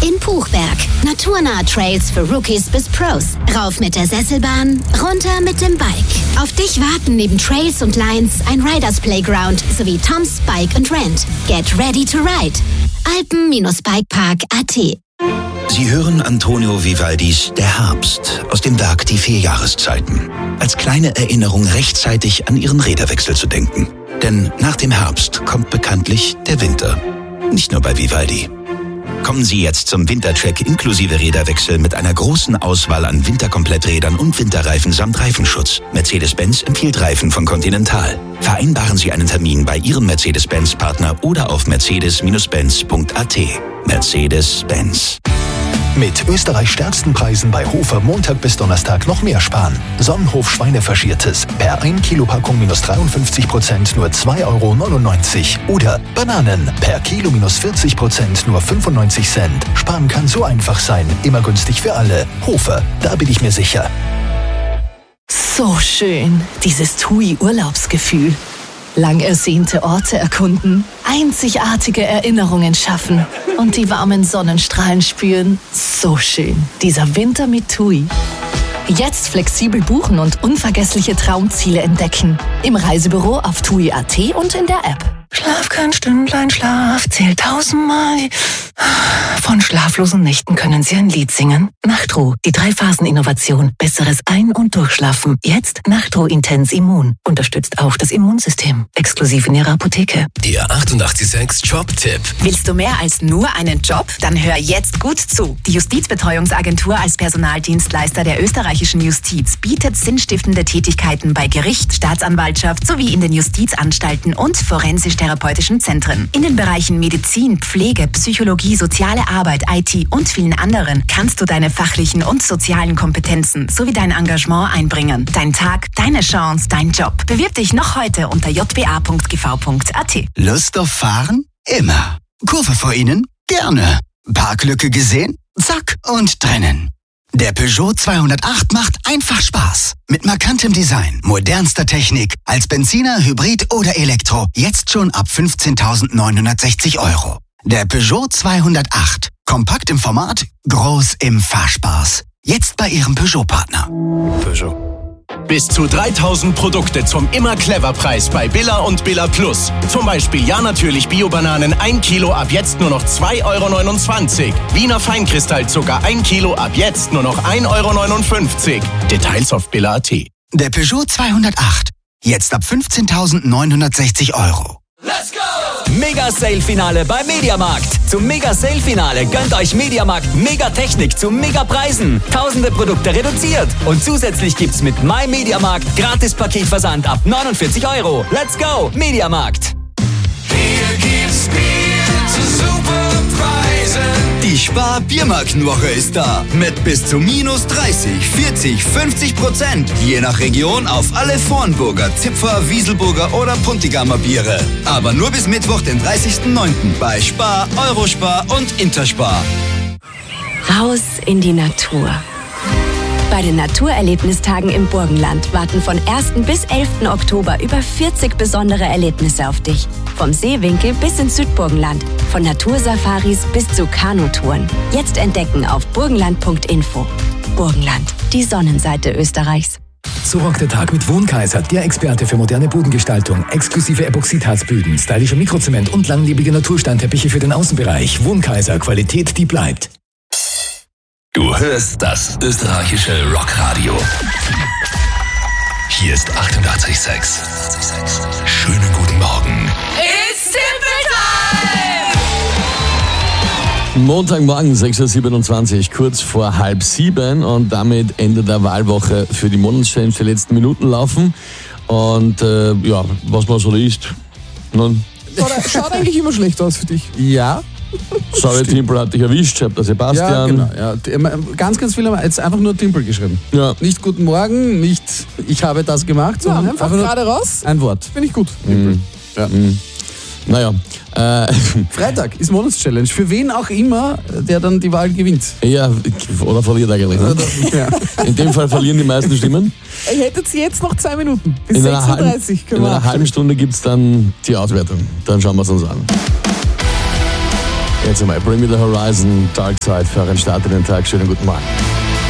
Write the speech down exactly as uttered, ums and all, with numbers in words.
In Puchberg. Naturnahe Trails für Rookies bis Pros. Rauf mit der Sesselbahn, runter mit dem Bike. Auf dich warten neben Trails und Lines ein Riders Playground sowie Tom's Bike and Rent. Get ready to ride. Alpen-Bikepark Punkt at. Sie hören Antonio Vivaldis Der Herbst aus dem Werk Die vier Jahreszeiten. Als kleine Erinnerung rechtzeitig an Ihren Räderwechsel zu denken. Denn nach dem Herbst kommt bekanntlich der Winter. Nicht nur bei Vivaldi. Kommen Sie jetzt zum Wintercheck inklusive Räderwechsel mit einer großen Auswahl an Winterkompletträdern und Winterreifen samt Reifenschutz. Mercedes-Benz empfiehlt Reifen von Continental. Vereinbaren Sie einen Termin bei Ihrem Mercedes-Benz-Partner oder auf mercedes Benz Punkt at. Mercedes-Benz. Mit Österreichs stärksten Preisen bei Hofer Montag bis Donnerstag noch mehr sparen. Sonnenhof Schweinefaschiertes per ein Kilo Packung minus dreiundfünfzig Prozent nur zwei Euro neunundneunzig. Oder Bananen per Kilo minus vierzig Prozent nur fünfundneunzig Cent. Sparen kann so einfach sein, immer günstig für alle. Hofer, da bin ich mir sicher. So schön, dieses T U I-Urlaubsgefühl. Lang ersehnte Orte erkunden, einzigartige Erinnerungen schaffen und die warmen Sonnenstrahlen spüren. So schön, dieser Winter mit T U I. Jetzt flexibel buchen und unvergessliche Traumziele entdecken. Im Reisebüro auf T U I Punkt at und in der App. Schlaf kein Stündlein, Schlaf zählt tausendmal. Von schlaflosen Nächten können Sie ein Lied singen. Nachtruh, die Drei-Phasen-Innovation. Besseres Ein- und Durchschlafen. Jetzt Nachtruh Intens Immun. Unterstützt auch das Immunsystem. Exklusiv in Ihrer Apotheke. Der achtundachtzig Komma sechs Jobtipp. Willst du mehr als nur einen Job? Dann hör jetzt gut zu. Die Justizbetreuungsagentur als Personaldienstleister der österreichischen Justiz bietet sinnstiftende Tätigkeiten bei Gericht, Staatsanwaltschaft sowie in den Justizanstalten und forensisch-therapeutischen Zentren. In den Bereichen Medizin, Pflege, Psychologie, soziale Arbeit, I T und vielen anderen kannst du deine fachlichen und sozialen Kompetenzen sowie dein Engagement einbringen. Dein Tag, deine Chance, dein Job. Bewirb dich noch heute unter j b a punkt g v punkt a t. Lust auf Fahren? Immer. Kurve vor Ihnen? Gerne. Parklücke gesehen? Zack und trennen. Der Peugeot zweihundertacht macht einfach Spaß. Mit markantem Design, modernster Technik, als Benziner, Hybrid oder Elektro. Jetzt schon ab fünfzehntausendneunhundertsechzig Euro. Der Peugeot zweihundertacht. Kompakt im Format, groß im Fahrspaß. Jetzt bei Ihrem Peugeot-Partner. Peugeot. Bis zu dreitausend Produkte zum Immer-Clever-Preis bei Billa und Billa Plus. Zum Beispiel Ja natürlich Bio-Bananen ein Kilo ab jetzt nur noch zwei Euro neunundzwanzig. Wiener Feinkristallzucker ein Kilo ab jetzt nur noch ein Euro neunundfünfzig. Details auf billa punkt at. Der Peugeot zweihundertacht. Jetzt ab fünfzehntausendneunhundertsechzig Euro. Let's go! Mega-Sale-Finale bei Mediamarkt. Zum Mega-Sale-Finale gönnt euch Mediamarkt Megatechnik zu Megapreisen. Tausende Produkte reduziert. Und zusätzlich gibt's mit MyMediamarkt Gratis-Paketversand ab neunundvierzig Euro. Let's go, Mediamarkt. Hier gibt's Bier zu super Preisen. Die Spar-Biermarkenwoche ist da. Mit bis zu minus dreißig, vierzig, fünfzig Prozent. Je nach Region auf alle Vornburger, Zipfer, Wieselburger oder Puntigamer Biere. Aber nur bis Mittwoch, den dreißigsten neunten bei Spar, Eurospar und Interspar. Raus in die Natur. Bei den Naturerlebnistagen im Burgenland warten von ersten bis elften Oktober über vierzig besondere Erlebnisse auf dich. Vom Seewinkel bis ins Südburgenland, von Natursafaris bis zu Kanutouren. Jetzt entdecken auf burgenland punkt info. Burgenland, die Sonnenseite Österreichs. So rockt der Tag mit Wohnkaiser, der Experte für moderne Bodengestaltung, exklusive Epoxidharzböden, stylischer Mikrozement und langlebige Natursteinteppiche für den Außenbereich. Wohnkaiser, Qualität, die bleibt. Du hörst das österreichische Rockradio. Hier ist achtundachtzig Komma sechs. Schönen guten Morgen. It's Timpel Time! Montagmorgen, sechs Uhr siebenundzwanzig, kurz vor halb sieben, und damit Ende der Wahlwoche für die Monatschallenge. Die letzten Minuten laufen und äh, ja, was man so liest. Nun, Schaut, schaut eigentlich immer schlecht aus für dich. Ja. Sorry, Timpel hat dich erwischt, schreibt der Sebastian. Ja, genau. Ja. Ganz, ganz viele haben jetzt einfach nur Timpel geschrieben. Ja. Nicht Guten Morgen, nicht ich habe das gemacht, sondern ja, einfach, einfach gerade raus. Ein Wort. Finde ich gut. Mhm. Ja. Mhm. Naja. Äh, Freitag ist Monatschallenge. Für wen auch immer, der dann die Wahl gewinnt. Ja, oder verliert eigentlich. Ne? Ja. In dem Fall verlieren die meisten Stimmen. Ihr hättet jetzt noch zwei Minuten. Bis in sechs Uhr dreißig. In einer halben Stunde gibt es dann die Auswertung. Dann schauen wir es uns an. Jetzt einmal Bring Me the Horizon, Dark Side für einen Start in den Tag. Schönen guten Morgen.